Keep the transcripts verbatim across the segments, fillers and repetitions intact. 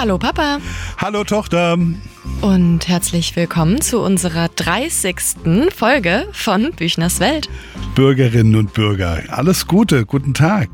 Hallo Papa. Hallo Tochter. Und herzlich willkommen zu unserer dreißigsten Folge von Büchners Welt. Bürgerinnen und Bürger, alles Gute, guten Tag.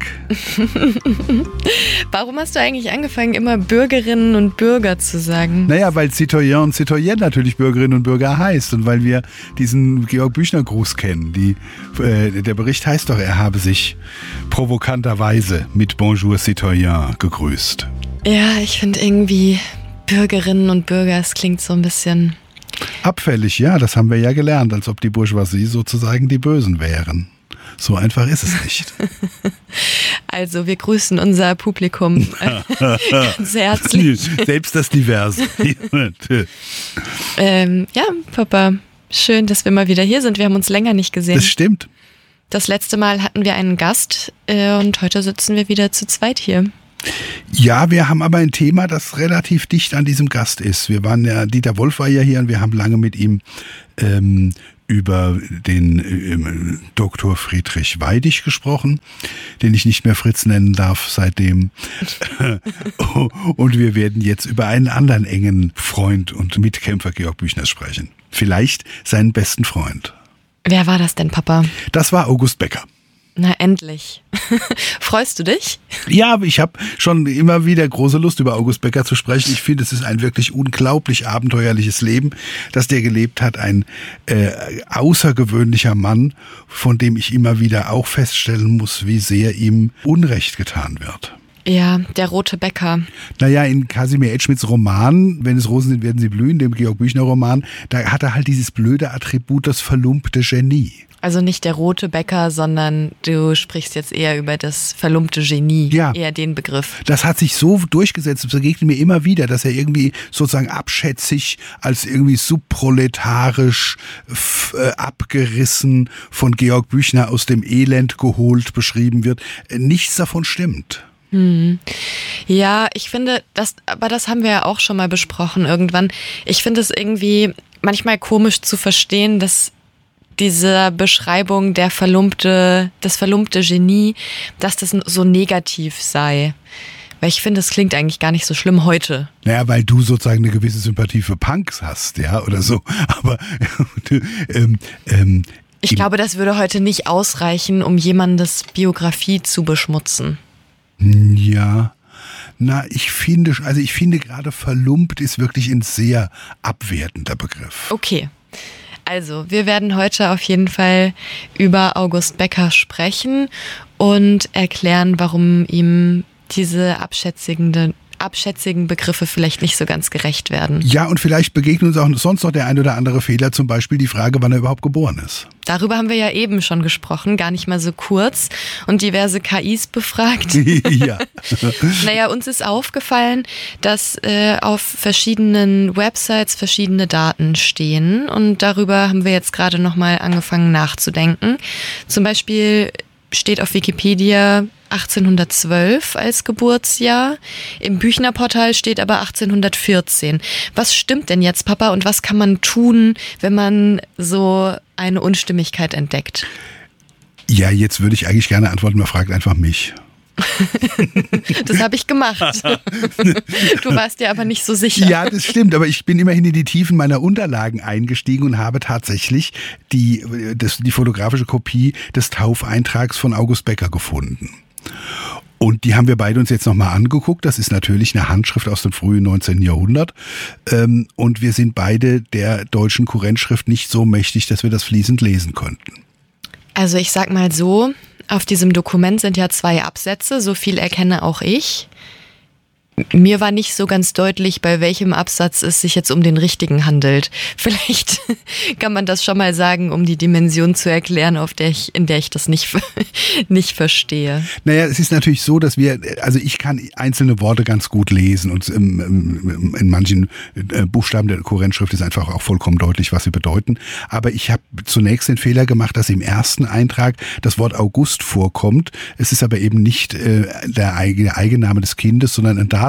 Warum hast du eigentlich angefangen, immer Bürgerinnen und Bürger zu sagen? Naja, weil Citoyen und Citoyenne natürlich Bürgerinnen und Bürger heißt und weil wir diesen Georg-Büchner-Gruß kennen. Die, äh, der Bericht heißt doch, er habe sich provokanterweise mit Bonjour Citoyen gegrüßt. Ja, ich finde irgendwie Bürgerinnen und Bürger, es klingt so ein bisschen... Abfällig, ja, das haben wir ja gelernt, als ob die Bourgeoisie sozusagen die Bösen wären. So einfach ist es nicht. Also, wir grüßen unser Publikum ganz herzlich. Selbst das Diverse. ähm, ja, Papa, schön, dass wir mal wieder hier sind. Wir haben uns länger nicht gesehen. Das stimmt. Das letzte Mal hatten wir einen Gast äh, und heute sitzen wir wieder zu zweit hier. Ja, wir haben aber ein Thema, das relativ dicht an diesem Gast ist. Wir waren ja, Dieter Wolf war ja hier und wir haben lange mit ihm ähm, über den ähm, Doktor Friedrich Weidig gesprochen, den ich nicht mehr Fritz nennen darf seitdem. Und wir werden jetzt über einen anderen engen Freund und Mitkämpfer Georg Büchners sprechen. Vielleicht seinen besten Freund. Wer war das denn, Papa? Das war August Becker. Na, endlich. Freust du dich? Ja, ich habe schon immer wieder große Lust, über August Becker zu sprechen. Ich finde, es ist ein wirklich unglaublich abenteuerliches Leben, das der gelebt hat. Ein äh, außergewöhnlicher Mann, von dem ich immer wieder auch feststellen muss, wie sehr ihm Unrecht getan wird. Ja, der rote Bäcker. Naja, in Kasimir Edschmids Roman, Wenn es Rosen sind, werden sie blühen, dem Georg Büchner Roman, da hat er halt dieses blöde Attribut, das verlumpte Genie. Also nicht der rote Bäcker, sondern du sprichst jetzt eher über das verlumpte Genie, ja, eher den Begriff. Das hat sich so durchgesetzt, es begegnet mir immer wieder, dass er irgendwie sozusagen abschätzig als irgendwie subproletarisch f- äh, abgerissen von Georg Büchner aus dem Elend geholt beschrieben wird. Nichts davon stimmt. Hm. Ja, ich finde, das, aber das haben wir ja auch schon mal besprochen irgendwann. Ich finde es irgendwie manchmal komisch zu verstehen, dass diese Beschreibung der verlumpte, das verlumpte Genie, dass das so negativ sei. Weil ich finde, es klingt eigentlich gar nicht so schlimm heute. Naja, weil du sozusagen eine gewisse Sympathie für Punks hast, ja, oder so. Aber ähm, ähm, ich glaube, das würde heute nicht ausreichen, um jemandes Biografie zu beschmutzen. Ja. Na, ich finde, also ich finde gerade verlumpt ist wirklich ein sehr abwertender Begriff. Okay. Also, wir werden heute auf jeden Fall über August Becker sprechen und erklären, warum ihm diese abschätzigende abschätzigen Begriffe vielleicht nicht so ganz gerecht werden. Ja, und vielleicht begegnet uns auch sonst noch der ein oder andere Fehler, zum Beispiel die Frage, wann er überhaupt geboren ist. Darüber haben wir ja eben schon gesprochen, gar nicht mal so kurz und diverse K Is befragt. Ja. Naja, uns ist aufgefallen, dass äh, auf verschiedenen Websites verschiedene Daten stehen und darüber haben wir jetzt gerade nochmal angefangen nachzudenken. Zum Beispiel steht auf Wikipedia achtzehnhundertzwölf als Geburtsjahr. Im Büchner-Portal steht aber achtzehnhundertvierzehn. Was stimmt denn jetzt, Papa, und was kann man tun, wenn man so eine Unstimmigkeit entdeckt? Ja, jetzt würde ich eigentlich gerne antworten, man fragt einfach mich. Das habe ich gemacht. Du warst dir aber nicht so sicher. Ja, das stimmt, aber ich bin immerhin in die Tiefen meiner Unterlagen eingestiegen und habe tatsächlich die, das, die fotografische Kopie des Taufeintrags von August Becker gefunden. Und die haben wir beide uns jetzt nochmal angeguckt. Das ist natürlich eine Handschrift aus dem frühen neunzehnten Jahrhundert. Und wir sind beide der deutschen Kurrentschrift nicht so mächtig, dass wir das fließend lesen könnten. Also ich sag mal so, auf diesem Dokument sind ja zwei Absätze, so viel erkenne auch ich. Mir war nicht so ganz deutlich, bei welchem Absatz es sich jetzt um den richtigen handelt. Vielleicht kann man das schon mal sagen, um die Dimension zu erklären, auf der ich, in der ich das nicht, nicht verstehe. Naja, es ist natürlich so, dass wir, also ich kann einzelne Worte ganz gut lesen und in, in manchen Buchstaben der Kurrentschrift ist einfach auch vollkommen deutlich, was sie bedeuten. Aber ich habe zunächst den Fehler gemacht, dass im ersten Eintrag das Wort August vorkommt. Es ist aber eben nicht äh, der Eigenname des Kindes, sondern ein Datum.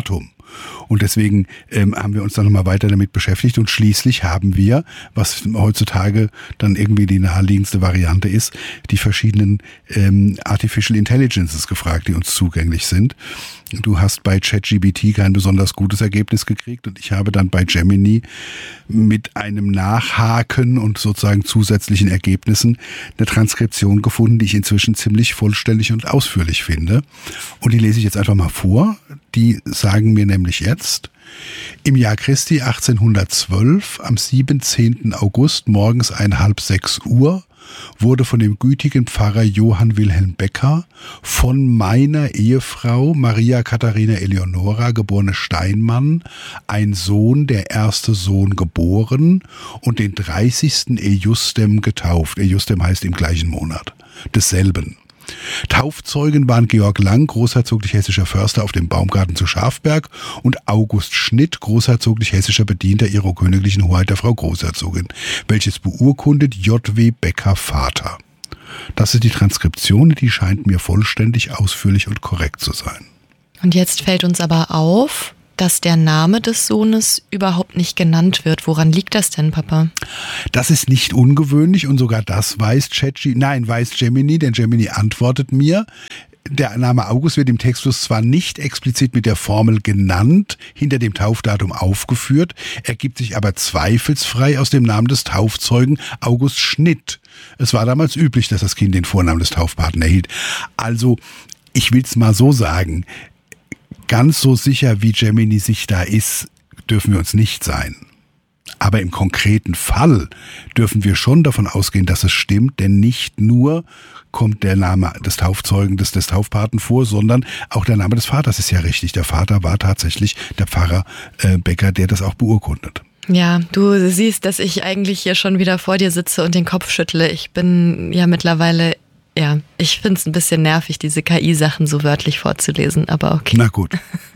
Und deswegen ähm, haben wir uns dann nochmal weiter damit beschäftigt und schließlich haben wir, was heutzutage dann irgendwie die naheliegendste Variante ist, die verschiedenen ähm, Artificial Intelligences gefragt, die uns zugänglich sind. Du hast bei ChatGPT kein besonders gutes Ergebnis gekriegt und ich habe dann bei Gemini mit einem Nachhaken und sozusagen zusätzlichen Ergebnissen eine Transkription gefunden, die ich inzwischen ziemlich vollständig und ausführlich finde. Und die lese ich jetzt einfach mal vor. Die sagen mir nämlich jetzt: Im Jahr Christi achtzehnhundertzwölf, am siebenzehnten August, morgens ein halb sechs Uhr, wurde von dem gütigen Pfarrer Johann Wilhelm Becker von meiner Ehefrau Maria Katharina Eleonora, geborene Steinmann, ein Sohn, der erste Sohn, geboren und den dreißigsten Ejustem getauft. Ejustem heißt im gleichen Monat desselben. Taufzeugen waren Georg Lang, großherzoglich hessischer Förster auf dem Baumgarten zu Schafberg, und August Schnitt, großherzoglich hessischer Bedienter ihrer königlichen Hoheit der Frau Großherzogin, welches beurkundet J W Becker Vater. Das ist die Transkription, die scheint mir vollständig, ausführlich und korrekt zu sein. Und jetzt fällt uns aber auf, dass der Name des Sohnes überhaupt nicht genannt wird. Woran liegt das denn, Papa? Das ist nicht ungewöhnlich und sogar das weiß ChatGPT, nein, weiß Gemini, denn Gemini antwortet mir. Der Name August wird im Textfluss zwar nicht explizit mit der Formel genannt, hinter dem Taufdatum aufgeführt, ergibt sich aber zweifelsfrei aus dem Namen des Taufzeugen August Schnitt. Es war damals üblich, dass das Kind den Vornamen des Taufpaten erhielt. Also, ich will's mal so sagen, ganz so sicher, wie Gemini sich da ist, dürfen wir uns nicht sein. Aber im konkreten Fall dürfen wir schon davon ausgehen, dass es stimmt, denn nicht nur kommt der Name des Taufzeugen, des, des Taufpaten vor, sondern auch der Name des Vaters ist ja richtig. Der Vater war tatsächlich der Pfarrer äh, Becker, der das auch beurkundet. Ja, du siehst, dass ich eigentlich hier schon wieder vor dir sitze und den Kopf schüttle. Ich bin ja mittlerweile... Ja, ich finde es ein bisschen nervig, diese K I-Sachen so wörtlich vorzulesen, aber okay. Na gut.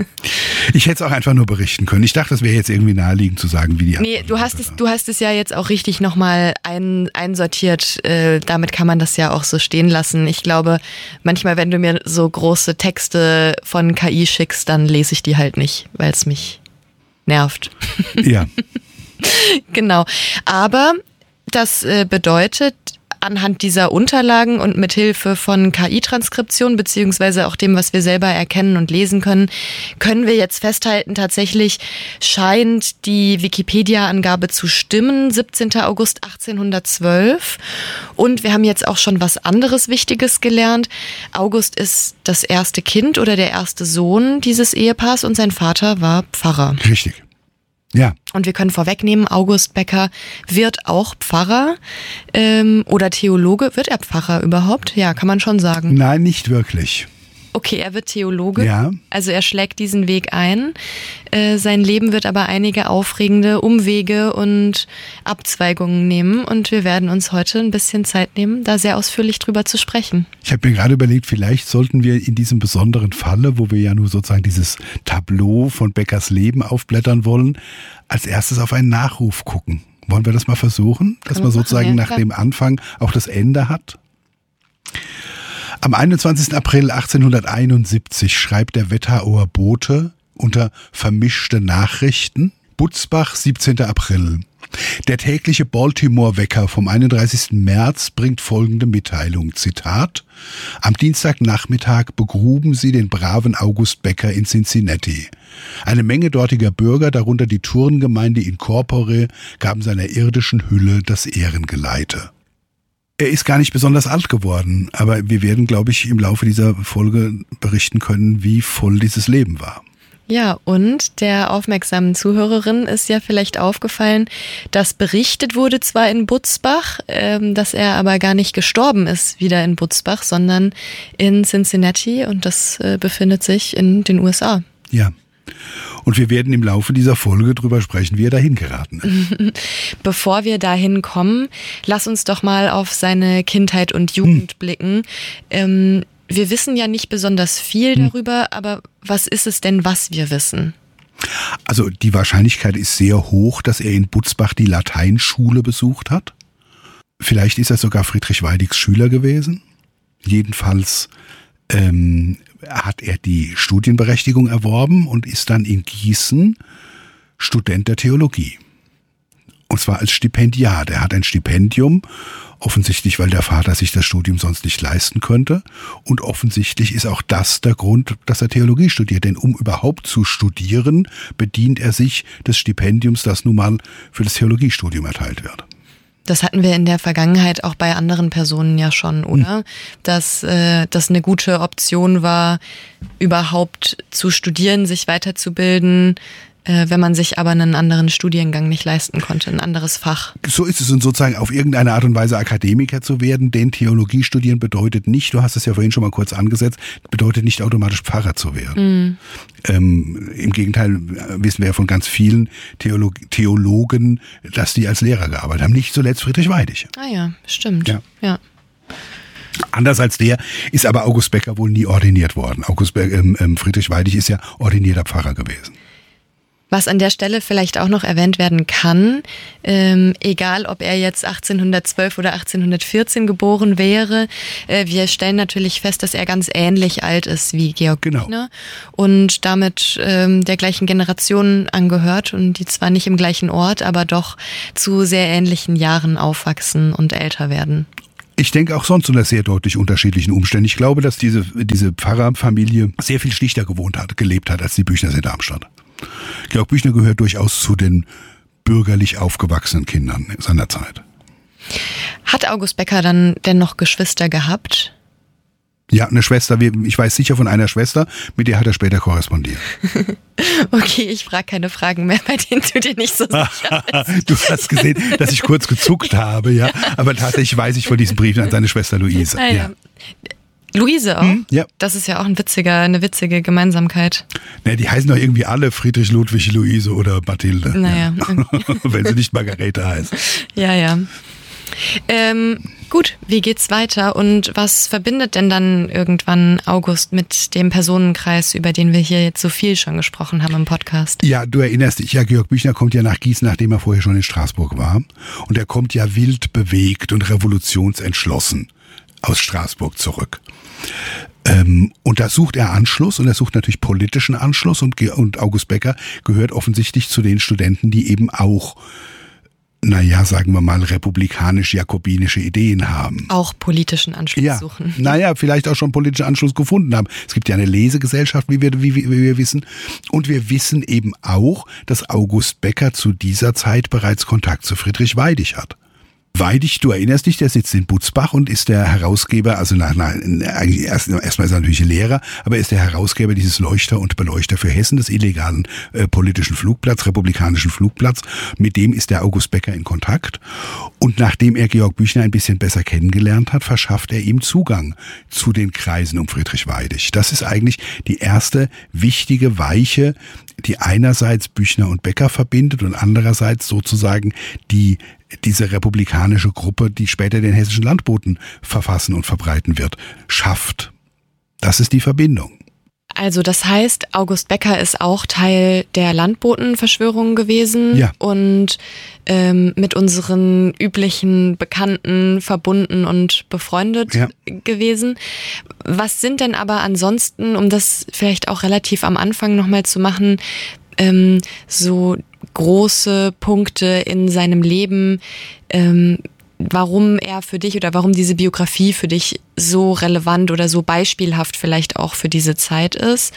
Ich hätte es auch einfach nur berichten können. Ich dachte, das wäre jetzt irgendwie naheliegend zu sagen, wie die Nee, du hast es, du hast es ja jetzt auch richtig nochmal ein, einsortiert. Äh, damit kann man das ja auch so stehen lassen. Ich glaube, manchmal, wenn du mir so große Texte von K I schickst, dann lese ich die halt nicht, weil es mich nervt. Ja. Genau. Aber das äh, bedeutet, anhand dieser Unterlagen und mithilfe von K I-Transkription beziehungsweise auch dem, was wir selber erkennen und lesen können, können wir jetzt festhalten, tatsächlich scheint die Wikipedia-Angabe zu stimmen, siebzehnten August achtzehnhundertzwölf. Und wir haben jetzt auch schon was anderes Wichtiges gelernt. August ist das erste Kind oder der erste Sohn dieses Ehepaars und sein Vater war Pfarrer. Richtig. Ja. Und wir können vorwegnehmen, August Becker wird auch Pfarrer ähm, oder Theologe. Wird er Pfarrer überhaupt? Ja, kann man schon sagen. Nein, nicht wirklich. Okay, er wird Theologe. Ja. Also er schlägt diesen Weg ein. Äh, sein Leben wird aber einige aufregende Umwege und Abzweigungen nehmen. Und wir werden uns heute ein bisschen Zeit nehmen, da sehr ausführlich drüber zu sprechen. Ich habe mir gerade überlegt, vielleicht sollten wir in diesem besonderen Falle, wo wir ja nur sozusagen dieses Tableau von Beckers Leben aufblättern wollen, als erstes auf einen Nachruf gucken. Wollen wir das mal versuchen? Dass man sozusagen machen, ja, nach klar. dem Anfang auch das Ende hat? Am einundzwanzigsten April achtzehnhunderteinundsiebzig schreibt der Wetterauer Bote unter vermischte Nachrichten: Butzbach, siebzehnten April. Der tägliche Baltimore-Wecker vom einunddreißigsten März bringt folgende Mitteilung, Zitat: Am Dienstagnachmittag begruben sie den braven August Becker in Cincinnati. Eine Menge dortiger Bürger, darunter die Turngemeinde in corpore, gaben seiner irdischen Hülle das Ehrengeleite. Er ist gar nicht besonders alt geworden, aber wir werden, glaube ich, im Laufe dieser Folge berichten können, wie voll dieses Leben war. Ja, und der aufmerksamen Zuhörerin ist ja vielleicht aufgefallen, dass berichtet wurde zwar in Butzbach, ähm, dass er aber gar nicht gestorben ist wieder in Butzbach, sondern in Cincinnati, und das äh, befindet sich in den U S A. Ja. Und wir werden im Laufe dieser Folge drüber sprechen, wie er dahin geraten ist. Bevor wir dahin kommen, lass uns doch mal auf seine Kindheit und Jugend hm. blicken. Ähm, wir wissen ja nicht besonders viel hm. darüber, aber was ist es denn, was wir wissen? Also die Wahrscheinlichkeit ist sehr hoch, dass er in Butzbach die Lateinschule besucht hat. Vielleicht ist er sogar Friedrich Weidigs Schüler gewesen. Jedenfalls ähm, hat er die Studienberechtigung erworben und ist dann in Gießen Student der Theologie. Und zwar als Stipendiat. Er hat ein Stipendium, offensichtlich, weil der Vater sich das Studium sonst nicht leisten könnte. Und offensichtlich ist auch das der Grund, dass er Theologie studiert. Denn um überhaupt zu studieren, bedient er sich des Stipendiums, das nun mal für das Theologiestudium erteilt wird. Das hatten wir in der Vergangenheit auch bei anderen Personen ja schon, oder? Hm. Dass äh, das eine gute Option war, überhaupt zu studieren, sich weiterzubilden, äh, wenn man sich aber einen anderen Studiengang nicht leisten konnte, ein anderes Fach. So ist es, und sozusagen auf irgendeine Art und Weise Akademiker zu werden, denn Theologie studieren bedeutet nicht, du hast es ja vorhin schon mal kurz angesetzt, bedeutet nicht automatisch Pfarrer zu werden. Mhm. Ähm, im Gegenteil wissen wir ja von ganz vielen Theolog- Theologen, dass die als Lehrer gearbeitet haben. Nicht zuletzt Friedrich Weidig. Ah ja, stimmt. Ja. ja. Anders als der ist aber August Becker wohl nie ordiniert worden. August Be- ähm, Friedrich Weidig ist ja ordinierter Pfarrer gewesen. Was an der Stelle vielleicht auch noch erwähnt werden kann, ähm, egal ob er jetzt achtzehnhundertzwölf oder achtzehnhundertvierzehn geboren wäre, äh, wir stellen natürlich fest, dass er ganz ähnlich alt ist wie Georg genau. Büchner und damit ähm, der gleichen Generation angehört und die zwar nicht im gleichen Ort, aber doch zu sehr ähnlichen Jahren aufwachsen und älter werden. Ich denke auch sonst unter sehr deutlich unterschiedlichen Umständen. Ich glaube, dass diese, diese Pfarrerfamilie sehr viel schlichter gewohnt hat, gelebt hat, als die Büchners in Darmstadt. Georg Büchner gehört durchaus zu den bürgerlich aufgewachsenen Kindern seiner Zeit. Hat August Becker dann denn noch Geschwister gehabt? Ja, eine Schwester. Ich weiß sicher von einer Schwester, mit der hat er später korrespondiert. Okay, ich frage keine Fragen mehr, bei denen du dir nicht so sicher bist. Du hast gesehen, dass ich kurz gezuckt habe, ja. Aber tatsächlich weiß ich von diesen Briefen an seine Schwester Luise. Ah, ja. Ja. Luise auch? Hm, ja. Das ist ja auch ein witziger, eine witzige Gemeinsamkeit. Ne, die heißen doch irgendwie alle Friedrich, Ludwig, Luise oder Mathilde. Naja. Ja. Wenn sie nicht Margarete heißen. Ja, ja. Ähm, gut, wie geht's weiter und was verbindet denn dann irgendwann August mit dem Personenkreis, über den wir hier jetzt so viel schon gesprochen haben im Podcast? Ja, du erinnerst dich, ja, Georg Büchner kommt ja nach Gießen, nachdem er vorher schon in Straßburg war. Und er kommt ja wild bewegt und revolutionsentschlossen aus Straßburg zurück. Ähm, und da sucht er Anschluss und er sucht natürlich politischen Anschluss und, und August Becker gehört offensichtlich zu den Studenten, die eben auch, naja, sagen wir mal, republikanisch-jakobinische Ideen haben. Auch politischen Anschluss ja, suchen. Naja, vielleicht auch schon politischen Anschluss gefunden haben. Es gibt ja eine Lesegesellschaft, wie wir, wie, wie wir wissen. Und wir wissen eben auch, dass August Becker zu dieser Zeit bereits Kontakt zu Friedrich Weidig hat. Weidig, du erinnerst dich, der sitzt in Butzbach und ist der Herausgeber, also nach, nach, eigentlich erst, erstmal ist er natürlich Lehrer, aber er ist der Herausgeber dieses Leuchter und Beleuchter für Hessen, des illegalen äh, politischen Flugplatz, republikanischen Flugplatz. Mit dem ist der August Becker in Kontakt. Und nachdem er Georg Büchner ein bisschen besser kennengelernt hat, verschafft er ihm Zugang zu den Kreisen um Friedrich Weidig. Das ist eigentlich die erste wichtige Weiche, die einerseits Büchner und Becker verbindet und andererseits sozusagen die diese republikanische Gruppe, die später den Hessischen Landboten verfassen und verbreiten wird, schafft. Das ist die Verbindung. Also das heißt, August Becker ist auch Teil der Landbotenverschwörung gewesen ja. und ähm, mit unseren üblichen Bekannten verbunden und befreundet ja. gewesen. Was sind denn aber ansonsten, um das vielleicht auch relativ am Anfang nochmal zu machen, ähm, so große Punkte in seinem Leben, ähm, warum er für dich oder warum diese Biografie für dich so relevant oder so beispielhaft vielleicht auch für diese Zeit ist.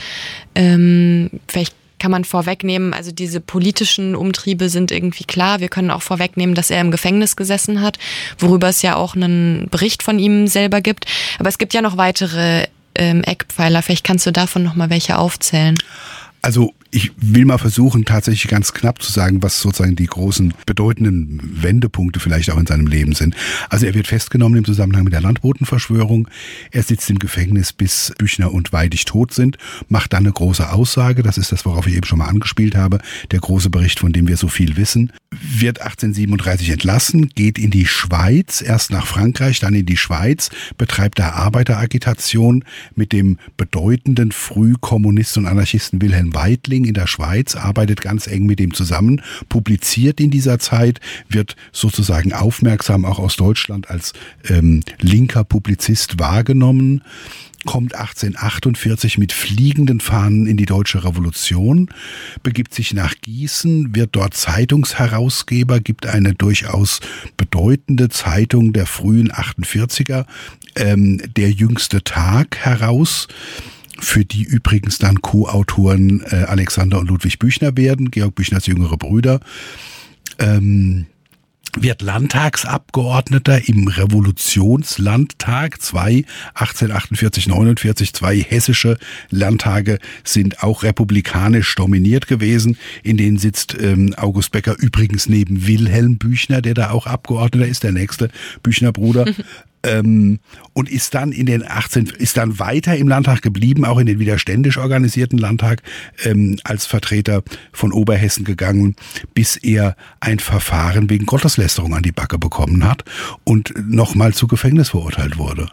Ähm, vielleicht kann man vorwegnehmen, also diese politischen Umtriebe sind irgendwie klar. Wir können auch vorwegnehmen, dass er im Gefängnis gesessen hat, worüber es ja auch einen Bericht von ihm selber gibt. Aber es gibt ja noch weitere ähm, Eckpfeiler. Vielleicht kannst du davon noch mal welche aufzählen. Also ich will mal versuchen, tatsächlich ganz knapp zu sagen, was sozusagen die großen, bedeutenden Wendepunkte vielleicht auch in seinem Leben sind. Also er wird festgenommen im Zusammenhang mit der Landbotenverschwörung. Er sitzt im Gefängnis, bis Büchner und Weidig tot sind, macht dann eine große Aussage. Das ist das, worauf ich eben schon mal angespielt habe. Der große Bericht, von dem wir so viel wissen. Wird achtzehnhundertsiebenunddreißig entlassen, geht in die Schweiz, erst nach Frankreich, dann in die Schweiz, betreibt da Arbeiteragitation mit dem bedeutenden Frühkommunisten und Anarchisten Wilhelm Weitling in der Schweiz, arbeitet ganz eng mit ihm zusammen, publiziert in dieser Zeit, wird sozusagen aufmerksam auch aus Deutschland als ähm, linker Publizist wahrgenommen. kommt achtzehnhundertachtundvierzig mit fliegenden Fahnen in die Deutsche Revolution, begibt sich nach Gießen, wird dort Zeitungsherausgeber, gibt eine durchaus bedeutende Zeitung der frühen achtundvierziger, ähm, Der jüngste Tag, heraus, für die übrigens dann Co-Autoren äh, Alexander und Ludwig Büchner werden, Georg Büchners jüngere Brüder. Ähm, wird Landtagsabgeordneter im Revolutionslandtag. Zwei, achtzehnhundertachtundvierzig, neunundvierzig, zwei hessische Landtage sind auch republikanisch dominiert gewesen. In denen sitzt ähm, August Becker übrigens neben Wilhelm Büchner, der da auch Abgeordneter ist, der nächste Büchner-Bruder. Ähm, und ist dann in den achtzehn, ist dann weiter im Landtag geblieben, auch in den widerständisch organisierten Landtag, ähm, als Vertreter von Oberhessen gegangen, bis er ein Verfahren wegen Gotteslästerung an die Backe bekommen hat und nochmal zu Gefängnis verurteilt wurde.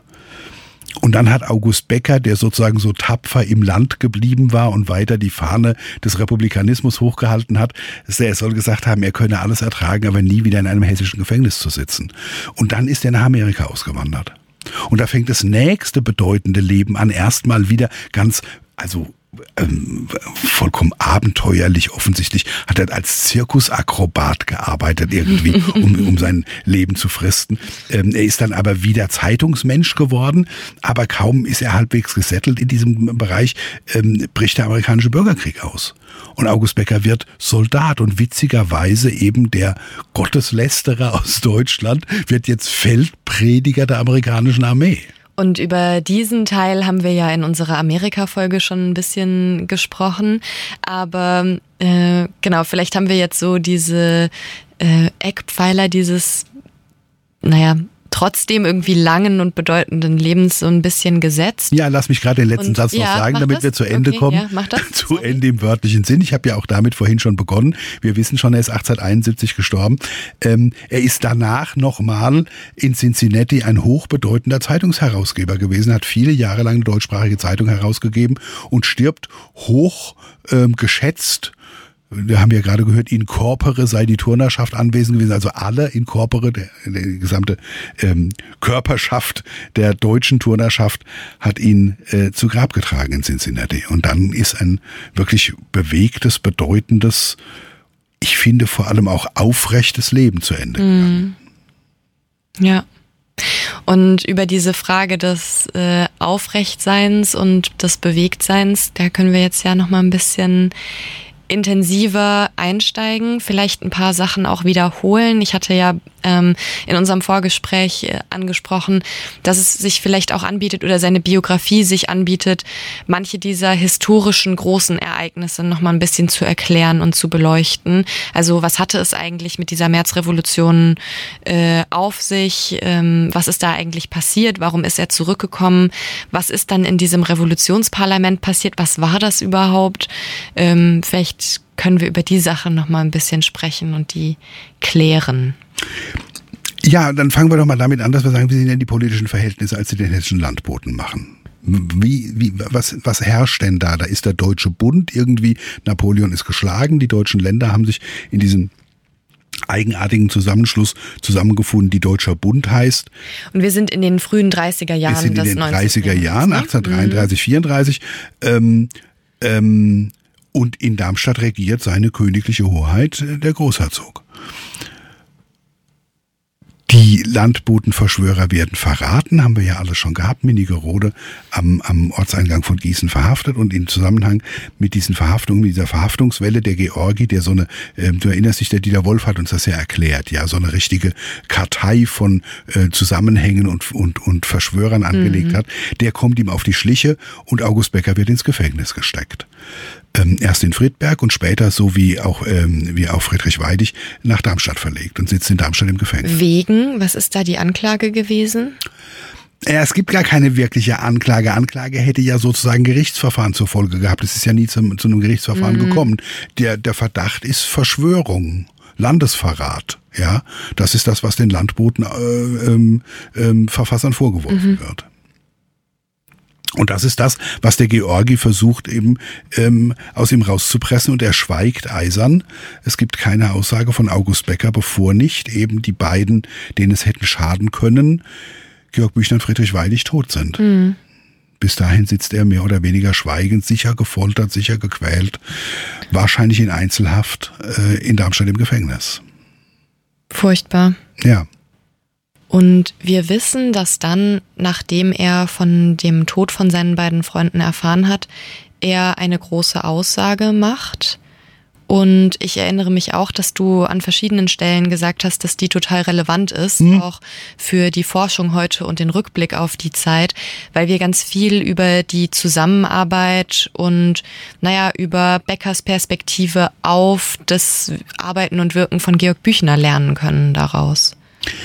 Und dann hat August Becker, der sozusagen so tapfer im Land geblieben war und weiter die Fahne des Republikanismus hochgehalten hat, er soll gesagt haben, er könne alles ertragen, aber nie wieder in einem hessischen Gefängnis zu sitzen. Und dann ist er nach Amerika ausgewandert. Und da fängt das nächste bedeutende Leben an, erstmal wieder ganz, also Ähm, vollkommen abenteuerlich offensichtlich, hat er als Zirkusakrobat gearbeitet irgendwie, um, um sein Leben zu fristen. Ähm, er ist dann aber wieder Zeitungsmensch geworden, aber kaum ist er halbwegs gesettelt in diesem Bereich, ähm, bricht der amerikanische Bürgerkrieg aus. Und August Becker wird Soldat und witzigerweise eben der Gotteslästerer aus Deutschland wird jetzt Feldprediger der amerikanischen Armee. Und über diesen Teil haben wir ja in unserer Amerika-Folge schon ein bisschen gesprochen. Aber äh, genau, vielleicht haben wir jetzt so diese äh, Eckpfeiler dieses, naja, trotzdem irgendwie langen und bedeutenden Lebens so ein bisschen gesetzt. Ja, lass mich gerade den letzten und, Satz noch ja, sagen, damit das? wir zu Ende okay, kommen. Ja, mach das. Zu Sorry. Ende im wörtlichen Sinn. Ich habe ja auch damit vorhin schon begonnen. Wir wissen schon, er ist achtzehnhunderteinundsiebzig gestorben. Ähm, er ist danach nochmal in Cincinnati ein hochbedeutender Zeitungsherausgeber gewesen, hat viele Jahre lang eine deutschsprachige Zeitung herausgegeben und stirbt hoch ähm, geschätzt. Wir haben ja gerade gehört, in corpore sei die Turnerschaft anwesend gewesen, also alle in corpore, der, der gesamte ähm, Körperschaft der deutschen Turnerschaft hat ihn äh, zu Grab getragen in Cincinnati. Und dann ist ein wirklich bewegtes, bedeutendes, ich finde vor allem auch aufrechtes Leben zu Ende gegangen. Ja. Und über diese Frage des äh, Aufrechtseins und des Bewegtseins, da können wir jetzt ja noch mal ein bisschen intensiver einsteigen, vielleicht ein paar Sachen auch wiederholen. Ich hatte ja ähm, in unserem Vorgespräch äh, angesprochen, dass es sich vielleicht auch anbietet oder seine Biografie sich anbietet, manche dieser historischen großen Ereignisse noch mal ein bisschen zu erklären und zu beleuchten. Also was hatte es eigentlich mit dieser Märzrevolution äh, auf sich? Ähm, was ist da eigentlich passiert? Warum ist er zurückgekommen? Was ist dann in diesem Revolutionsparlament passiert? Was war das überhaupt? Ähm, vielleicht können wir über die Sachen noch mal ein bisschen sprechen und die klären. Ja, dann fangen wir doch mal damit an, dass wir sagen, wie sind denn die politischen Verhältnisse, als sie den hessischen Landboten machen? Wie, wie, was, was herrscht denn da? Da ist der Deutsche Bund irgendwie, Napoleon ist geschlagen, die deutschen Länder haben sich in diesen eigenartigen Zusammenschluss zusammengefunden, die Deutscher Bund heißt. Und wir sind in den frühen dreißiger Jahren. Wir sind in den dreißiger Jahren, ne? achtzehnhundertdreiunddreißig, vierunddreißig. Ähm, ähm, und in Darmstadt regiert seine königliche Hoheit der Großherzog. Die Landbotenverschwörer werden verraten, haben wir ja alles schon gehabt. Minigerode am, am Ortseingang von Gießen verhaftet und im Zusammenhang mit diesen Verhaftungen, mit dieser Verhaftungswelle der Georgi, der so eine, äh, du erinnerst dich, der Dieter Wolf hat uns das ja erklärt, ja, so eine richtige Kartei von äh, Zusammenhängen und, und, und Verschwörern angelegt mhm. hat, der kommt ihm auf die Schliche und August Becker wird ins Gefängnis gesteckt. Ähm, erst in Friedberg und später, so wie auch, ähm, wie auch Friedrich Weidig, nach Darmstadt verlegt und sitzt in Darmstadt im Gefängnis. Wegen? Was ist da die Anklage gewesen? Ja, es gibt gar keine wirkliche Anklage. Anklage hätte ja sozusagen Gerichtsverfahren zur Folge gehabt. Es ist ja nie zum, zu einem Gerichtsverfahren mhm. gekommen. Der, der Verdacht ist Verschwörung, Landesverrat. Ja, das ist das, was den Landboten äh, ähm, ähm, Verfassern vorgeworfen mhm. wird. Und das ist das, was der Georgi versucht eben ähm, aus ihm rauszupressen und er schweigt eisern. Es gibt keine Aussage von August Becker, bevor nicht eben die beiden, denen es hätten schaden können, Georg Büchner und Friedrich Weidig, tot sind. Mhm. Bis dahin sitzt er mehr oder weniger schweigend, sicher gefoltert, sicher gequält, wahrscheinlich in Einzelhaft äh, in Darmstadt im Gefängnis. Furchtbar. Ja. Und wir wissen, dass dann, nachdem er von dem Tod von seinen beiden Freunden erfahren hat, er eine große Aussage macht. Und ich erinnere mich auch, dass du an verschiedenen Stellen gesagt hast, dass die total relevant ist, mhm. auch für die Forschung heute und den Rückblick auf die Zeit, weil wir ganz viel über die Zusammenarbeit und, naja, über Beckers Perspektive auf das Arbeiten und Wirken von Georg Büchner lernen können daraus.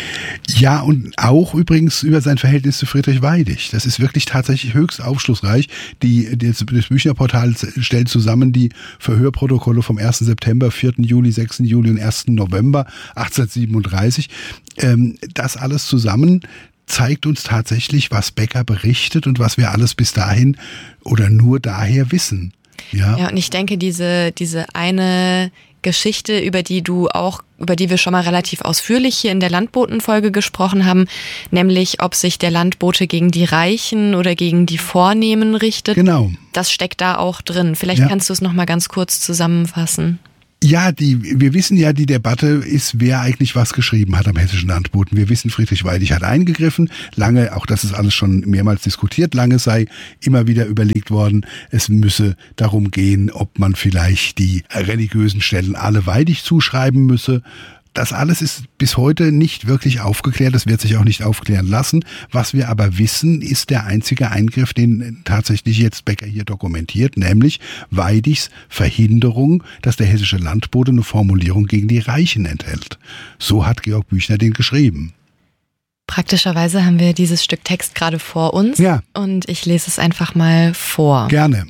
Ja, und auch übrigens über sein Verhältnis zu Friedrich Weidig. Das ist wirklich tatsächlich höchst aufschlussreich. Die, das Büchnerportal stellt zusammen die Verhörprotokolle vom ersten September, vierten Juli, sechsten Juli und ersten November achtzehnhundertsiebenunddreißig. Ähm, das alles zusammen zeigt uns tatsächlich, was Becker berichtet und was wir alles bis dahin oder nur daher wissen. Ja, ja, und ich denke, diese, diese eine Geschichte, über die du auch, über die wir schon mal relativ ausführlich hier in der Landbotenfolge gesprochen haben, nämlich ob sich der Landbote gegen die Reichen oder gegen die Vornehmen richtet. Genau. Das steckt da auch drin. Vielleicht ja. kannst du es noch mal ganz kurz zusammenfassen. Ja, die, wir wissen ja, die Debatte ist, wer eigentlich was geschrieben hat am hessischen Landboten. Wir wissen, Friedrich Weidig hat eingegriffen. Lange, auch das ist alles schon mehrmals diskutiert, lange sei immer wieder überlegt worden, es müsse darum gehen, ob man vielleicht die religiösen Stellen alle Weidig zuschreiben müsse. Das alles ist bis heute nicht wirklich aufgeklärt, das wird sich auch nicht aufklären lassen. Was wir aber wissen, ist der einzige Eingriff, den tatsächlich jetzt Becker hier dokumentiert, nämlich Weidigs Verhinderung, dass der hessische Landbote eine Formulierung gegen die Reichen enthält. So hat Georg Büchner den geschrieben. Praktischerweise haben wir dieses Stück Text gerade vor uns ja. und ich lese es einfach mal vor. Gerne.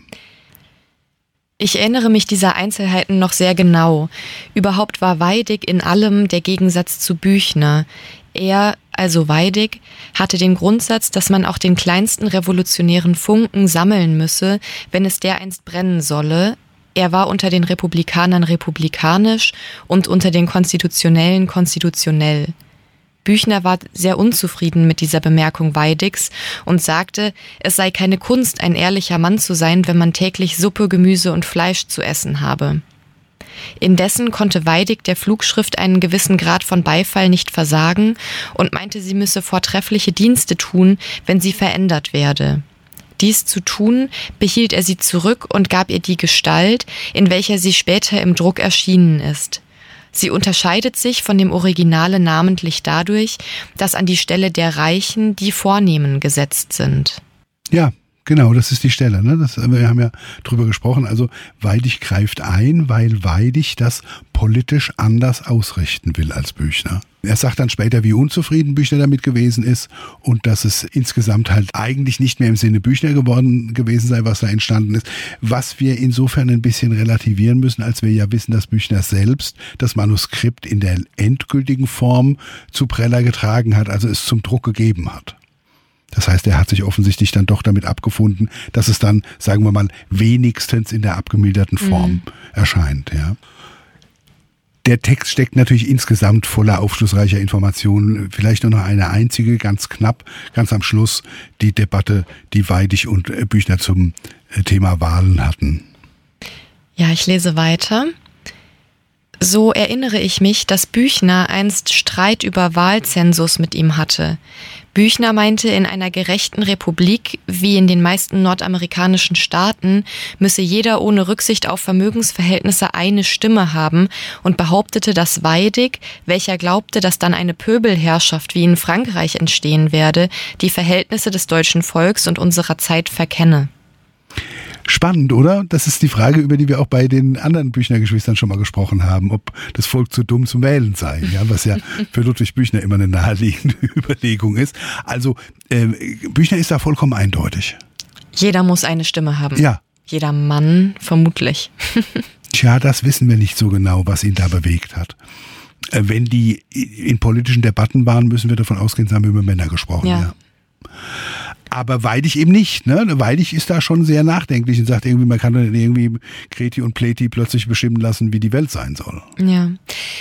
Ich erinnere mich dieser Einzelheiten noch sehr genau. Überhaupt war Weidig in allem der Gegensatz zu Büchner. Er, also Weidig, hatte den Grundsatz, dass man auch den kleinsten revolutionären Funken sammeln müsse, wenn es dereinst brennen solle. Er war unter den Republikanern republikanisch und unter den Konstitutionellen konstitutionell. Büchner war sehr unzufrieden mit dieser Bemerkung Weidigs und sagte, es sei keine Kunst, ein ehrlicher Mann zu sein, wenn man täglich Suppe, Gemüse und Fleisch zu essen habe. Indessen konnte Weidig der Flugschrift einen gewissen Grad von Beifall nicht versagen und meinte, sie müsse vortreffliche Dienste tun, wenn sie verändert werde. Dies zu tun, behielt er sie zurück und gab ihr die Gestalt, in welcher sie später im Druck erschienen ist. Sie unterscheidet sich von dem Originale namentlich dadurch, dass an die Stelle der Reichen die Vornehmen gesetzt sind. Ja, genau, das ist die Stelle. Ne? Das, wir haben ja drüber gesprochen. Also Weidig greift ein, weil Weidig das politisch anders ausrichten will als Büchner. Er sagt dann später, wie unzufrieden Büchner damit gewesen ist und dass es insgesamt halt eigentlich nicht mehr im Sinne Büchner geworden gewesen sei, was da entstanden ist. Was wir insofern ein bisschen relativieren müssen, als wir ja wissen, dass Büchner selbst das Manuskript in der endgültigen Form zu Preller getragen hat, also es zum Druck gegeben hat. Das heißt, er hat sich offensichtlich dann doch damit abgefunden, dass es dann, sagen wir mal, wenigstens in der abgemilderten Form mhm. erscheint, ja. Der Text steckt natürlich insgesamt voller aufschlussreicher Informationen. Vielleicht nur noch eine einzige, ganz knapp, ganz am Schluss, die Debatte, die Weidig und Büchner zum Thema Wahlen hatten. Ja, ich lese weiter. So erinnere ich mich, dass Büchner einst Streit über Wahlzensus mit ihm hatte. Büchner meinte, in einer gerechten Republik, wie in den meisten nordamerikanischen Staaten, müsse jeder ohne Rücksicht auf Vermögensverhältnisse eine Stimme haben und behauptete, dass Weidig, welcher glaubte, dass dann eine Pöbelherrschaft wie in Frankreich entstehen werde, die Verhältnisse des deutschen Volks und unserer Zeit verkenne. Spannend, oder? Das ist die Frage, über die wir auch bei den anderen Büchner-Geschwistern schon mal gesprochen haben, ob das Volk zu dumm zum Wählen sei, ja, was ja für Ludwig Büchner immer eine naheliegende Überlegung ist. Also äh, Büchner ist da vollkommen eindeutig. Jeder muss eine Stimme haben. Ja. Jeder Mann vermutlich. Tja, das wissen wir nicht so genau, was ihn da bewegt hat. Äh, wenn die in politischen Debatten waren, müssen wir davon ausgehen, haben wir über Männer gesprochen. Ja. ja. Aber Weidig eben nicht, ne? Weidig ist da schon sehr nachdenklich und sagt irgendwie, man kann dann irgendwie Kreti und Pleti plötzlich bestimmen lassen, wie die Welt sein soll. Ja.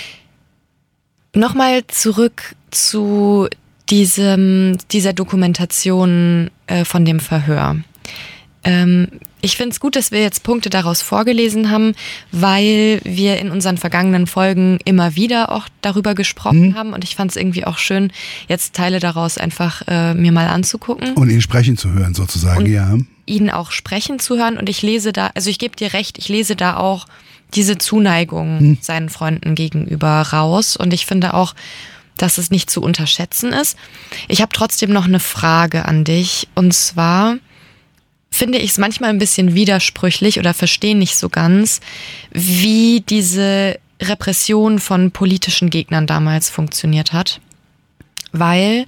Nochmal zurück zu diesem, dieser Dokumentation äh, von dem Verhör. Ähm, ich finde es gut, dass wir jetzt Punkte daraus vorgelesen haben, weil wir in unseren vergangenen Folgen immer wieder auch darüber gesprochen mhm. haben und ich fand es irgendwie auch schön, jetzt Teile daraus einfach äh, mir mal anzugucken. Und ihn sprechen zu hören sozusagen, und ja. ihn auch sprechen zu hören und ich lese da, also ich gebe dir recht, ich lese da auch diese Zuneigung mhm. seinen Freunden gegenüber raus und ich finde auch, dass es nicht zu unterschätzen ist. Ich habe trotzdem noch eine Frage an dich und zwar finde ich es manchmal ein bisschen widersprüchlich oder verstehe nicht so ganz, wie diese Repression von politischen Gegnern damals funktioniert hat. Weil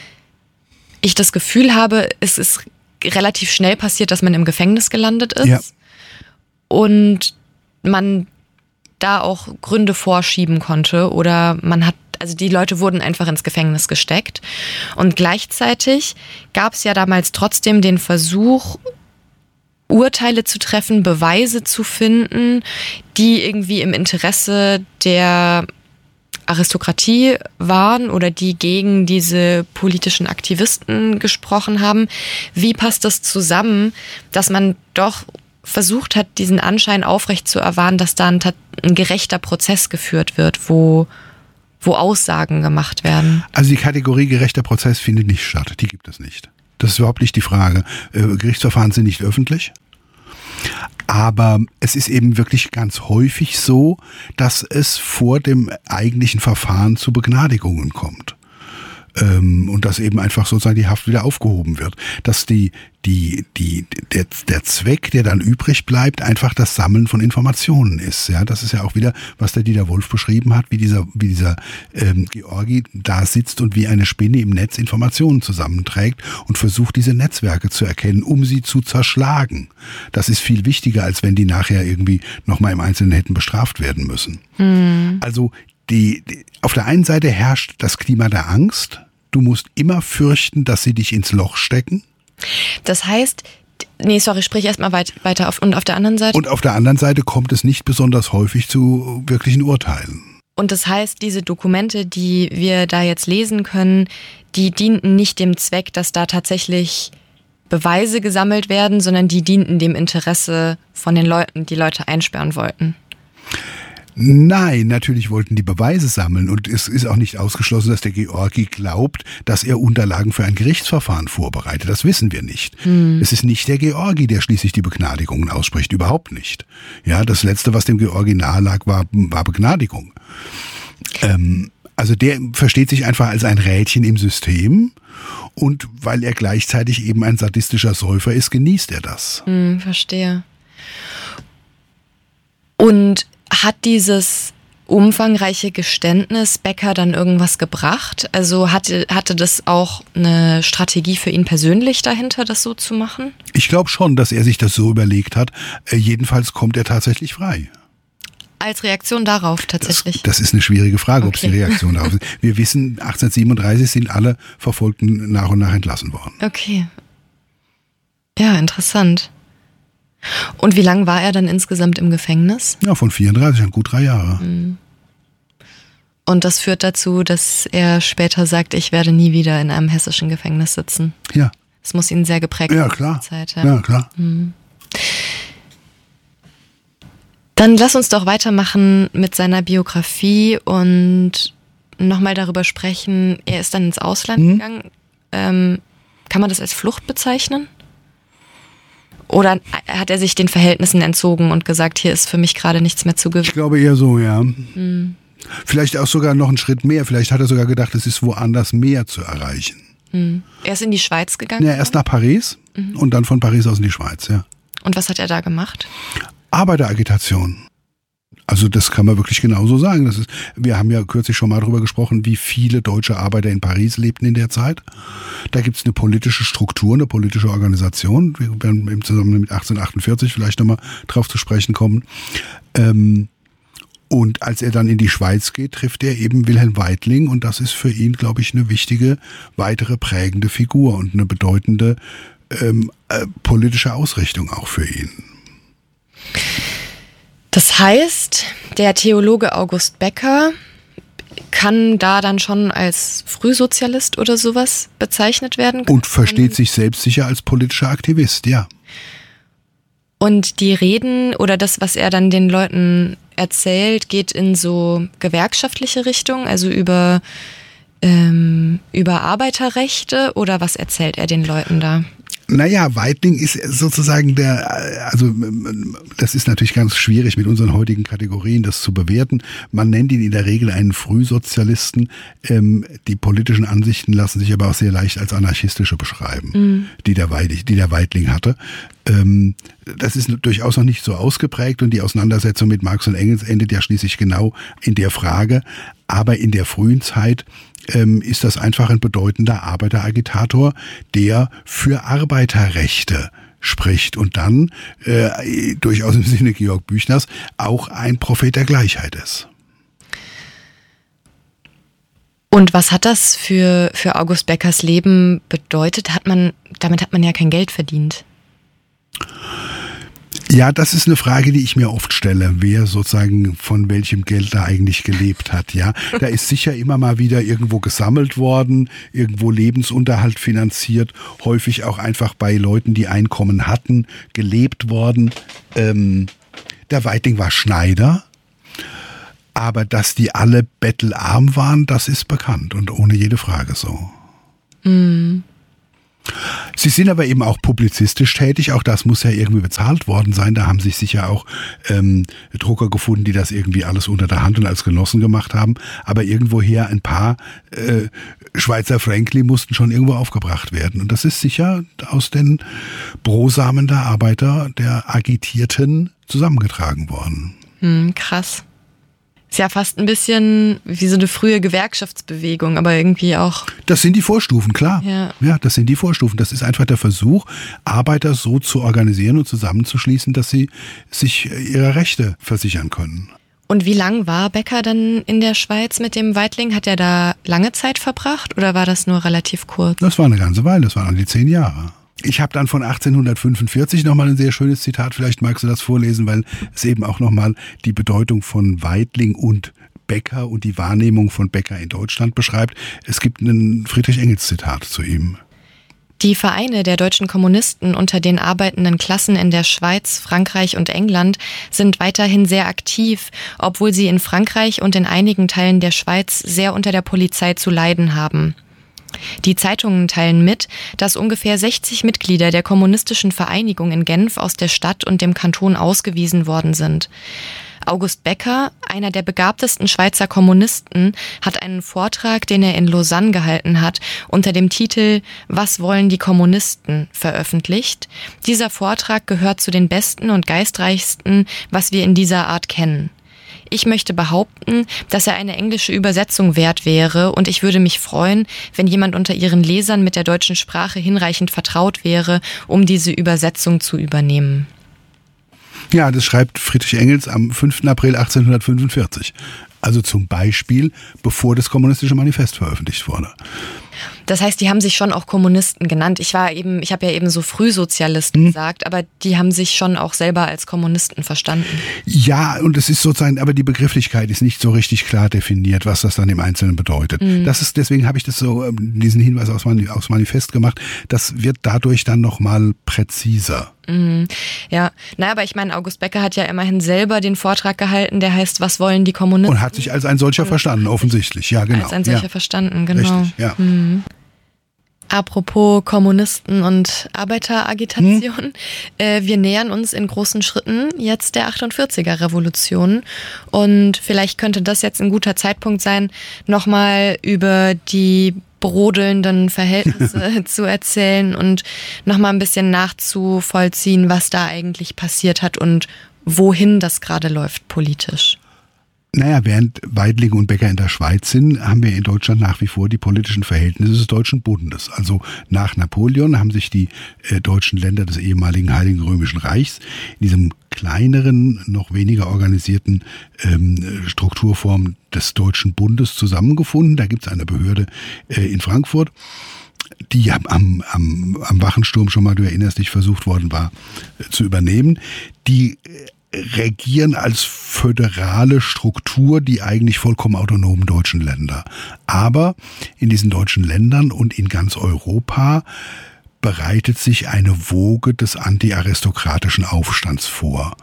ich das Gefühl habe, es ist relativ schnell passiert, dass man im Gefängnis gelandet ist. Ja. Und man da auch Gründe vorschieben konnte oder man hat, also die Leute wurden einfach ins Gefängnis gesteckt. Und gleichzeitig gab es ja damals trotzdem den Versuch, Urteile zu treffen, Beweise zu finden, die irgendwie im Interesse der Aristokratie waren oder die gegen diese politischen Aktivisten gesprochen haben. Wie passt das zusammen, dass man doch versucht hat, diesen Anschein aufrecht zu erwahren, dass da ein, ein gerechter Prozess geführt wird, wo, wo Aussagen gemacht werden? Also die Kategorie gerechter Prozess findet nicht statt, die gibt es nicht. Das ist überhaupt nicht die Frage. Äh, Gerichtsverfahren sind nicht öffentlich. Aber es ist eben wirklich ganz häufig so, dass es vor dem eigentlichen Verfahren zu Begnadigungen kommt. Ähm, und dass eben einfach sozusagen die Haft wieder aufgehoben wird. Dass die, die, die, der, der Zweck, der dann übrig bleibt, einfach das Sammeln von Informationen ist. Ja, das ist ja auch wieder, was der Dieter Wolf beschrieben hat, wie dieser, wie dieser ähm, Georgi da sitzt und wie eine Spinne im Netz Informationen zusammenträgt und versucht, diese Netzwerke zu erkennen, um sie zu zerschlagen. Das ist viel wichtiger, als wenn die nachher irgendwie nochmal im Einzelnen hätten bestraft werden müssen. Mhm. Also die, die, auf der einen Seite herrscht das Klima der Angst. Du musst immer fürchten, dass sie dich ins Loch stecken. Das heißt, nee, sorry, sprich erstmal weit, weiter auf. Und auf der anderen Seite? Und auf der anderen Seite kommt es nicht besonders häufig zu wirklichen Urteilen. Und das heißt, diese Dokumente, die wir da jetzt lesen können, die dienten nicht dem Zweck, dass da tatsächlich Beweise gesammelt werden, sondern die dienten dem Interesse von den Leuten, die Leute einsperren wollten. Nein, natürlich wollten die Beweise sammeln und es ist auch nicht ausgeschlossen, dass der Georgi glaubt, dass er Unterlagen für ein Gerichtsverfahren vorbereitet. Das wissen wir nicht. Hm. Es ist nicht der Georgi, der schließlich die Begnadigungen ausspricht, überhaupt nicht. Ja, das Letzte, was dem Georgi nahe lag, war, war Begnadigung. Ähm, also der versteht sich einfach als ein Rädchen im System und weil er gleichzeitig eben ein sadistischer Säufer ist, genießt er das. Hm, verstehe. Und hat dieses umfangreiche Geständnis Becker dann irgendwas gebracht? Also hatte, hatte das auch eine Strategie für ihn persönlich dahinter, das so zu machen? Ich glaube schon, dass er sich das so überlegt hat. Äh, jedenfalls kommt er tatsächlich frei. Als Reaktion darauf tatsächlich? Das, das ist eine schwierige Frage, okay. Ob es die Reaktion darauf ist. Wir wissen, achtzehnhundertsiebenunddreißig sind alle Verfolgten nach und nach entlassen worden. Okay. Ja, interessant. Und wie lange war er dann insgesamt im Gefängnis? Ja, von vierunddreißig an gut drei Jahre. Und das führt dazu, dass er später sagt, ich werde nie wieder in einem hessischen Gefängnis sitzen. Ja. Das muss ihn sehr geprägt haben. Ja, klar. Die Zeit, ja. ja, klar. Mhm. Dann lass uns doch weitermachen mit seiner Biografie und nochmal darüber sprechen. Er ist dann ins Ausland mhm. gegangen. Ähm, kann man das als Flucht bezeichnen? Oder hat er sich den Verhältnissen entzogen und gesagt, hier ist für mich gerade nichts mehr zu gewinnen? Ich glaube eher so, ja. Mhm. Vielleicht auch sogar noch einen Schritt mehr. Vielleicht hat er sogar gedacht, es ist woanders mehr zu erreichen. Mhm. Er ist in die Schweiz gegangen? Ja, erst nach Paris mhm. und dann von Paris aus in die Schweiz, ja. Und was hat er da gemacht? Arbeiteragitation. Also das kann man wirklich genauso sagen. Das ist, wir haben ja kürzlich schon mal darüber gesprochen, wie viele deutsche Arbeiter in Paris lebten in der Zeit. Da gibt es eine politische Struktur, eine politische Organisation. Wir werden im Zusammenhang mit achtzehnhundertachtundvierzig vielleicht nochmal drauf zu sprechen kommen. Ähm, und als er dann in die Schweiz geht, trifft er eben Wilhelm Weitling und das ist für ihn, glaube ich, eine wichtige, weitere prägende Figur und eine bedeutende ähm, äh, politische Ausrichtung auch für ihn. Das heißt, der Theologe August Becker kann da dann schon als Frühsozialist oder sowas bezeichnet werden? Und versteht sich selbst sicher als politischer Aktivist, ja. Und die Reden oder das, was er dann den Leuten erzählt, geht in so gewerkschaftliche Richtung, also über, ähm, über Arbeiterrechte, oder was erzählt er den Leuten da? Naja, Weitling ist sozusagen der, also das ist natürlich ganz schwierig mit unseren heutigen Kategorien, das zu bewerten. Man nennt ihn in der Regel einen Frühsozialisten. Ähm, die politischen Ansichten lassen sich aber auch sehr leicht als anarchistische beschreiben, mhm. die, der Weidlich, die der Weitling hatte. Ähm, das ist durchaus noch nicht so ausgeprägt und die Auseinandersetzung mit Marx und Engels endet ja schließlich genau in der Frage. Aber in der frühen Zeit ähm, ist das einfach ein bedeutender Arbeiteragitator, der für Arbeiterrechte spricht und dann äh, durchaus im Sinne Georg Büchners auch ein Prophet der Gleichheit ist. Und was hat das für, für August Beckers Leben bedeutet? Hat man, damit hat man ja kein Geld verdient. Ja, das ist eine Frage, die ich mir oft stelle, wer sozusagen von welchem Geld da eigentlich gelebt hat. Ja, da ist sicher immer mal wieder irgendwo gesammelt worden, irgendwo Lebensunterhalt finanziert, häufig auch einfach bei Leuten, die Einkommen hatten, gelebt worden. Ähm, der Weitling war Schneider, aber dass die alle bettelarm waren, das ist bekannt und ohne jede Frage so. Mhm. Sie sind aber eben auch publizistisch tätig, auch das muss ja irgendwie bezahlt worden sein. Da haben sich sicher auch ähm, Drucker gefunden, die das irgendwie alles unter der Hand und als Genossen gemacht haben. Aber irgendwoher ein paar äh, Schweizer Frankli mussten schon irgendwo aufgebracht werden. Und das ist sicher aus den Brosamen der Arbeiter, der Agitierten, zusammengetragen worden. Hm, krass. Ist ja fast ein bisschen wie so eine frühe Gewerkschaftsbewegung, aber irgendwie auch... Das sind die Vorstufen, klar. Ja. ja, das sind die Vorstufen. Das ist einfach der Versuch, Arbeiter so zu organisieren und zusammenzuschließen, dass sie sich ihrer Rechte versichern können. Und wie lang war Becker dann in der Schweiz mit dem Weitling? Hat er da lange Zeit verbracht oder war das nur relativ kurz? Das war eine ganze Weile, das waren an die zehn Jahre. Ich habe dann von achtzehnhundertfünfundvierzig nochmal ein sehr schönes Zitat, vielleicht magst du das vorlesen, weil es eben auch nochmal die Bedeutung von Weitling und Becker und die Wahrnehmung von Becker in Deutschland beschreibt. Es gibt ein Friedrich-Engels-Zitat zu ihm. Die Vereine der deutschen Kommunisten unter den arbeitenden Klassen in der Schweiz, Frankreich und England sind weiterhin sehr aktiv, obwohl sie in Frankreich und in einigen Teilen der Schweiz sehr unter der Polizei zu leiden haben. Die Zeitungen teilen mit, dass ungefähr sechzig Mitglieder der kommunistischen Vereinigung in Genf aus der Stadt und dem Kanton ausgewiesen worden sind. August Becker, einer der begabtesten Schweizer Kommunisten, hat einen Vortrag, den er in Lausanne gehalten hat, unter dem Titel »Was wollen die Kommunisten?« veröffentlicht. Dieser Vortrag gehört zu den besten und geistreichsten, was wir in dieser Art kennen. Ich möchte behaupten, dass er eine englische Übersetzung wert wäre und ich würde mich freuen, wenn jemand unter Ihren Lesern mit der deutschen Sprache hinreichend vertraut wäre, um diese Übersetzung zu übernehmen. Ja, das schreibt Friedrich Engels am fünften April achtzehnhundertfünfundvierzig. Also zum Beispiel, bevor das Kommunistische Manifest veröffentlicht wurde. Das heißt, die haben sich schon auch Kommunisten genannt. Ich war eben, ich habe ja eben so Frühsozialisten hm. gesagt, aber die haben sich schon auch selber als Kommunisten verstanden. Ja, und es ist sozusagen, aber die Begrifflichkeit ist nicht so richtig klar definiert, was das dann im Einzelnen bedeutet. Hm. Das ist, deswegen habe ich das so, diesen Hinweis aus, aus Manifest gemacht. Das wird dadurch dann nochmal präziser. Mhm. Ja, naja, aber ich meine, August Becker hat ja immerhin selber den Vortrag gehalten, der heißt, was wollen die Kommunisten? Und hat sich als ein solcher verstanden, offensichtlich, ja genau. Als ein solcher ja. verstanden, genau. Richtig, ja. Mhm. Apropos Kommunisten und Arbeiteragitation, hm. äh, wir nähern uns in großen Schritten jetzt der achtundvierziger Revolution und vielleicht könnte das jetzt ein guter Zeitpunkt sein, nochmal über die brodelnden Verhältnisse zu erzählen und nochmal ein bisschen nachzuvollziehen, was da eigentlich passiert hat und wohin das gerade läuft politisch. Naja, während Weitling und Becker in der Schweiz sind, haben wir in Deutschland nach wie vor die politischen Verhältnisse des Deutschen Bundes. Also nach Napoleon haben sich die äh, deutschen Länder des ehemaligen Heiligen Römischen Reichs in diesem kleineren, noch weniger organisierten ähm, Strukturform des Deutschen Bundes zusammengefunden. Da gibt es eine Behörde äh, in Frankfurt, die am, am, am Wachensturm schon mal, du erinnerst dich, versucht worden war äh, zu übernehmen. Die äh, regieren als föderale Struktur die eigentlich vollkommen autonomen deutschen Länder. Aber in diesen deutschen Ländern und in ganz Europa bereitet sich eine Woge des antiaristokratischen Aufstands vor.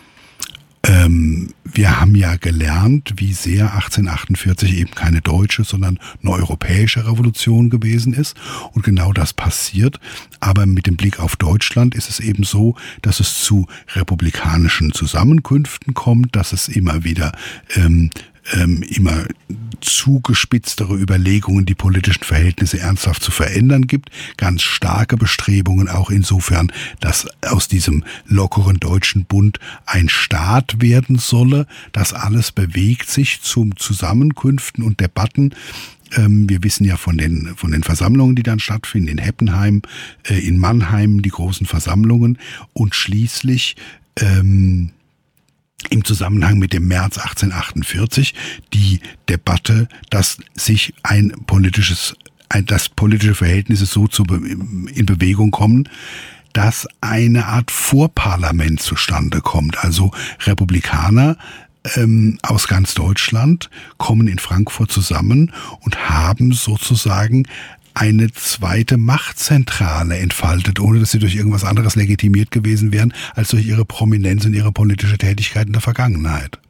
Ähm, wir haben ja gelernt, wie sehr achtzehnhundertachtundvierzig eben keine deutsche, sondern eine europäische Revolution gewesen ist. Und genau das passiert. Aber mit dem Blick auf Deutschland ist es eben so, dass es zu republikanischen Zusammenkünften kommt, dass es immer wieder ähm, ähm, immer zugespitztere Überlegungen, die politischen Verhältnisse ernsthaft zu verändern gibt. Ganz starke Bestrebungen auch insofern, dass aus diesem lockeren deutschen Bund ein Staat werden solle. Das alles bewegt sich zum Zusammenkünften und Debatten. Ähm, wir wissen ja von den, von den Versammlungen, die dann stattfinden, in Heppenheim, äh, in Mannheim, die großen Versammlungen und schließlich ähm, im Zusammenhang mit dem März achtzehnhundertachtundvierzig die Debatte, dass sich ein politisches, ein, dass politische Verhältnisse so zu, in Bewegung kommen, dass eine Art Vorparlament zustande kommt. Also Republikaner ähm, aus ganz Deutschland kommen in Frankfurt zusammen und haben sozusagen eine zweite Machtzentrale entfaltet, ohne dass sie durch irgendwas anderes legitimiert gewesen wären, als durch ihre Prominenz und ihre politische Tätigkeit in der Vergangenheit.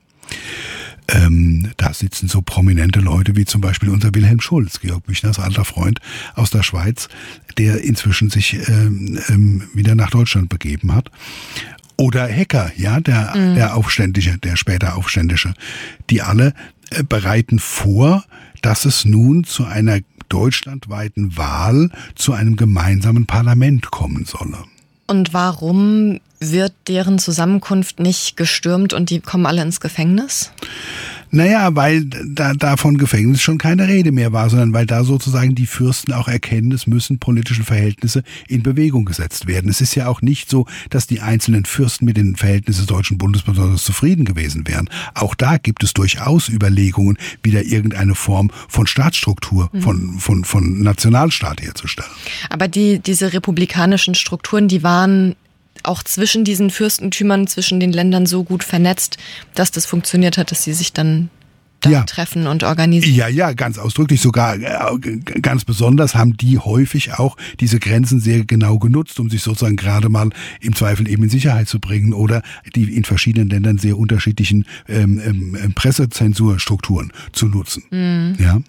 Ähm, da sitzen so prominente Leute wie zum Beispiel unser Wilhelm Schulz, Georg Büchners alter Freund aus der Schweiz, der inzwischen sich ähm, ähm, wieder nach Deutschland begeben hat. Oder Hecker, ja, der, mhm. der Aufständische, der später Aufständische. Die alle äh, bereiten vor, dass es nun zu einer deutschlandweiten Wahl zu einem gemeinsamen Parlament kommen solle. Und warum wird deren Zusammenkunft nicht gestürmt und die kommen alle ins Gefängnis? Naja, weil da, da von Gefängnis schon keine Rede mehr war, sondern weil da sozusagen die Fürsten auch erkennen, es müssen politische Verhältnisse in Bewegung gesetzt werden. Es ist ja auch nicht so, dass die einzelnen Fürsten mit den Verhältnissen des Deutschen Bundes besonders zufrieden gewesen wären. Auch da gibt es durchaus Überlegungen, wieder irgendeine Form von Staatsstruktur, mhm. von, von, von Nationalstaat herzustellen. Aber die, diese republikanischen Strukturen, die waren auch zwischen diesen Fürstentümern, zwischen den Ländern so gut vernetzt, dass das funktioniert hat, dass sie sich dann da ja. treffen und organisieren. Ja, ja, ganz ausdrücklich. Sogar äh, ganz besonders haben die häufig auch diese Grenzen sehr genau genutzt, um sich sozusagen gerade mal im Zweifel eben in Sicherheit zu bringen oder die in verschiedenen Ländern sehr unterschiedlichen ähm, ähm, Pressezensurstrukturen zu nutzen. Mhm. Ja.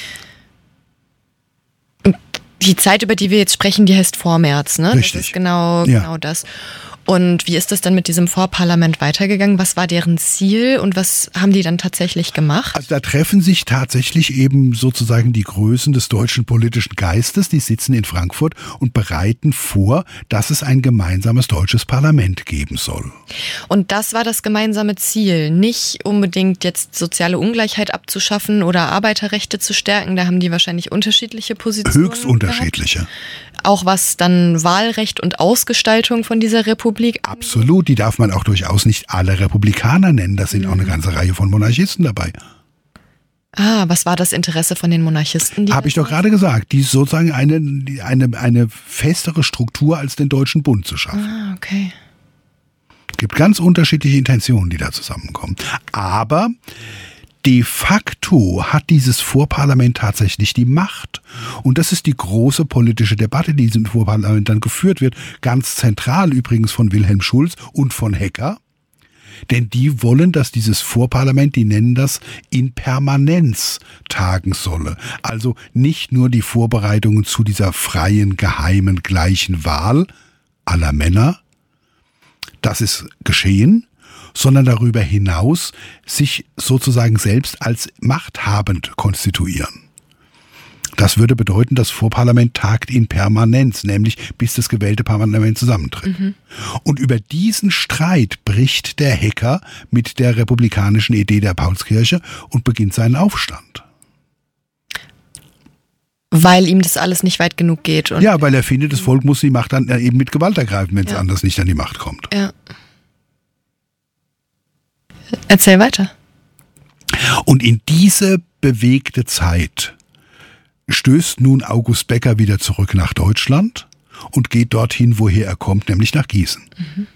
Die Zeit, über die wir jetzt sprechen, die heißt Vormärz, ne? Richtig. Das ist genau, ja. genau das. Und wie ist das dann mit diesem Vorparlament weitergegangen? Was war deren Ziel und was haben die dann tatsächlich gemacht? Also da treffen sich tatsächlich eben sozusagen die Größen des deutschen politischen Geistes, die sitzen in Frankfurt und bereiten vor, dass es ein gemeinsames deutsches Parlament geben soll. Und das war das gemeinsame Ziel, nicht unbedingt jetzt soziale Ungleichheit abzuschaffen oder Arbeiterrechte zu stärken, da haben die wahrscheinlich unterschiedliche Positionen. Höchst unterschiedliche. Gehabt. Auch was dann Wahlrecht und Ausgestaltung von dieser Republik. Absolut, die darf man auch durchaus nicht alle Republikaner nennen. Da sind mhm. auch eine ganze Reihe von Monarchisten dabei. Ah, was war das Interesse von den Monarchisten? Habe ich doch gerade gesagt, die sozusagen eine, eine, eine festere Struktur als den Deutschen Bund zu schaffen. Ah, okay. Es gibt ganz unterschiedliche Intentionen, die da zusammenkommen. Aber de facto hat dieses Vorparlament tatsächlich die Macht. Und das ist die große politische Debatte, die in diesem Vorparlament dann geführt wird. Ganz zentral übrigens von Wilhelm Schulz und von Hecker. Denn die wollen, dass dieses Vorparlament, die nennen das, in Permanenz tagen solle. Also nicht nur die Vorbereitungen zu dieser freien, geheimen, gleichen Wahl aller Männer. Das ist geschehen. Sondern darüber hinaus sich sozusagen selbst als machthabend konstituieren. Das würde bedeuten, das Vorparlament tagt in Permanenz, nämlich bis das gewählte Parlament zusammentritt. Mhm. Und über diesen Streit bricht der Hecker mit der republikanischen Idee der Paulskirche und beginnt seinen Aufstand. Weil ihm das alles nicht weit genug geht. Und ja, weil er findet, das Volk muss die Macht dann eben mit Gewalt ergreifen, wenn es ja. anders nicht an die Macht kommt. Ja. Erzähl weiter. Und in diese bewegte Zeit stößt nun August Becker wieder zurück nach Deutschland und geht dorthin, woher er kommt, nämlich nach Gießen. Mhm.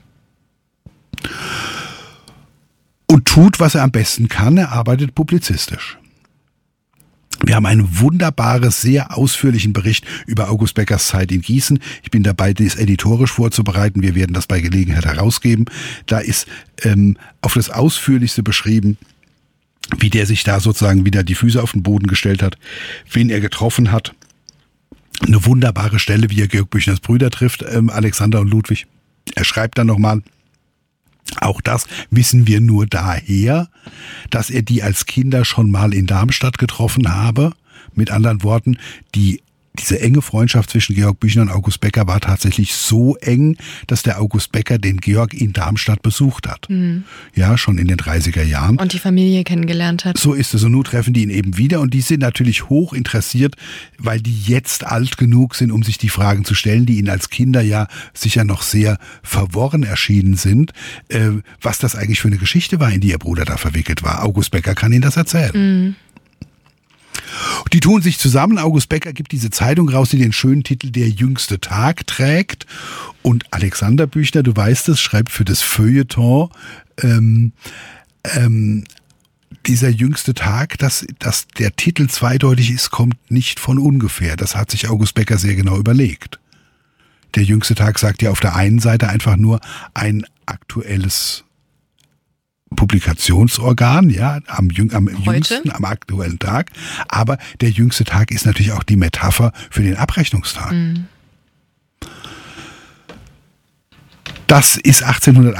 Und tut, was er am besten kann, er arbeitet publizistisch. Wir haben einen wunderbaren, sehr ausführlichen Bericht über August Beckers Zeit in Gießen. Ich bin dabei, das editorisch vorzubereiten. Wir werden das bei Gelegenheit herausgeben. Da ist ähm, auf das Ausführlichste beschrieben, wie der sich da sozusagen wieder die Füße auf den Boden gestellt hat, wen er getroffen hat. Eine wunderbare Stelle, wie er Georg Büchners Brüder trifft, ähm, Alexander und Ludwig. Er schreibt dann nochmal, auch das wissen wir nur daher, dass er die als Kinder schon mal in Darmstadt getroffen habe. Mit anderen Worten, die diese enge Freundschaft zwischen Georg Büchner und August Becker war tatsächlich so eng, dass der August Becker den Georg in Darmstadt besucht hat. Mhm. Ja, schon in den dreißiger Jahren. Und die Familie kennengelernt hat. So ist es. Und nun treffen die ihn eben wieder. Und die sind natürlich hoch interessiert, weil die jetzt alt genug sind, um sich die Fragen zu stellen, die ihnen als Kinder ja sicher noch sehr verworren erschienen sind, äh, was das eigentlich für eine Geschichte war, in die ihr Bruder da verwickelt war. August Becker kann ihnen das erzählen. Mhm. Die tun sich zusammen. August Becker gibt diese Zeitung raus, die den schönen Titel Der jüngste Tag trägt. Und Alexander Büchner, du weißt es, schreibt für das Feuilleton ähm, ähm, dieser jüngste Tag, dass, dass der Titel zweideutig ist, kommt nicht von ungefähr. Das hat sich August Becker sehr genau überlegt. Der jüngste Tag sagt ja auf der einen Seite einfach nur ein aktuelles Publikationsorgan, ja, am, jüng, am jüngsten, am aktuellen Tag. Aber der jüngste Tag ist natürlich auch die Metapher für den Abrechnungstag. Mhm. Das ist achtzehnhundertachtzig